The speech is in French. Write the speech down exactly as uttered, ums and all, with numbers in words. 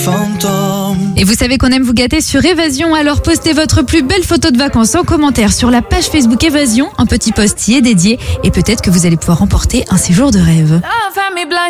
fantôme. Et vous savez qu'on aime vous gâter sur Évasion, alors postez votre plus belle photo de vacances en commentaire sur la page Facebook Évasion. Un petit post y est dédié et peut-être que vous allez pouvoir remporter un séjour de rêve.